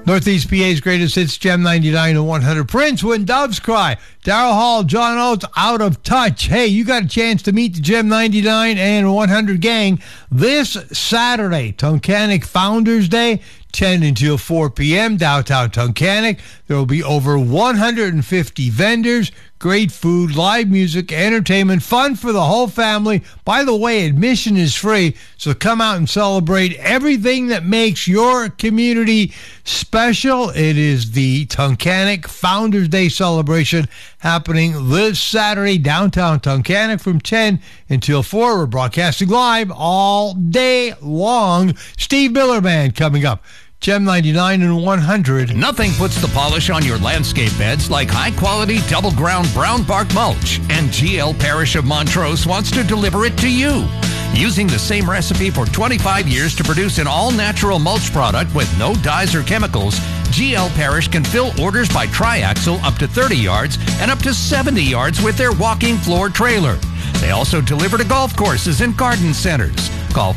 Northeast PA's greatest hits, Gem 99 and 100. Prince, When Doves Cry. Daryl Hall, John Oates, Out of Touch. Hey, you got a chance to meet the Gem 99 and 100 gang this Saturday, Tunkhannock Founders Day, 10 until 4 p.m., downtown Tunkhannock. There will be over 150 vendors, great food, live music, entertainment, fun for the whole family. By the way, admission is free, so come out and celebrate everything that makes your community special. It is the Tunkhannock Founders Day celebration happening this Saturday, downtown Tunkhannock from 10 until 4. We're broadcasting live all day long. Steve Miller Band coming up. Gem 99 and 100. Nothing puts the polish on your landscape beds like high-quality double-ground brown bark mulch, and GL Parish of Montrose wants to deliver it to you. Using the same recipe for 25 years to produce an all-natural mulch product with no dyes or chemicals, GL Parish can fill orders by triaxle up to 30 yards and up to 70 yards with their walking floor trailer. They also deliver to golf courses and garden centers. Call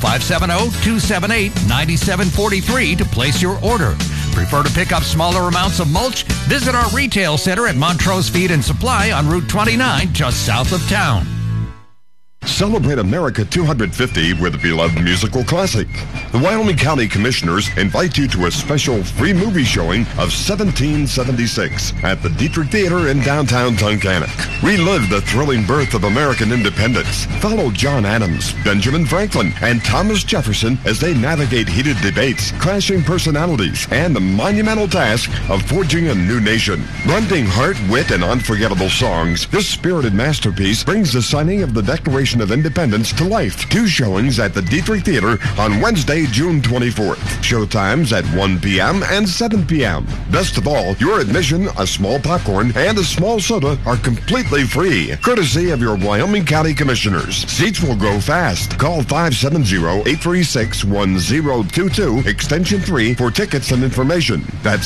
570-278-9743 to place your order. Prefer to pick up smaller amounts of mulch? Visit our retail center at Montrose Feed and Supply on Route 29, just south of town. Celebrate America 250 with a beloved musical classic. The Wyoming County Commissioners invite you to a special free movie showing of 1776 at the Dietrich Theater in downtown Tunkhannock. Relive the thrilling birth of American independence. Follow John Adams, Benjamin Franklin, and Thomas Jefferson as they navigate heated debates, clashing personalities, and the monumental task of forging a new nation. Blending heart, wit, and unforgettable songs, this spirited masterpiece brings the signing of the Declaration of Independence to life. 2 showings at the Dietrich Theater on Wednesday, June 24th. Showtimes at 1 p.m. and 7 p.m. Best of all, your admission, a small popcorn, and a small soda are completely free, courtesy of your Wyoming County Commissioners. Seats will go fast. Call 570-836-1022, extension 3 for tickets and information. That's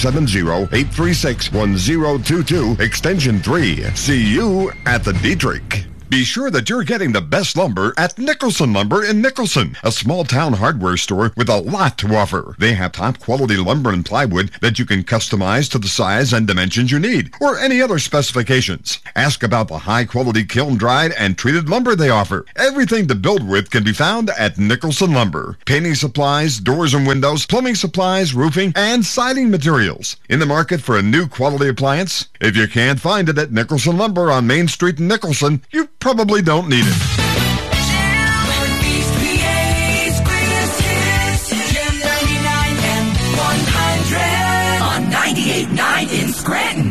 570-836-1022, extension 3. See you at the Dietrich. Be sure that you're getting the best lumber at Nicholson Lumber in Nicholson, a small-town hardware store with a lot to offer. They have top-quality lumber and plywood that you can customize to the size and dimensions you need, or any other specifications. Ask about the high-quality kiln-dried and treated lumber they offer. Everything to build with can be found at Nicholson Lumber. Painting supplies, doors and windows, plumbing supplies, roofing, and siding materials. In the market for a new quality appliance? If you can't find it at Nicholson Lumber on Main Street in Nicholson, you probably don't need it. Northeast PA's greatest hits, Gem 99 and 100 on 98.9 in Scranton.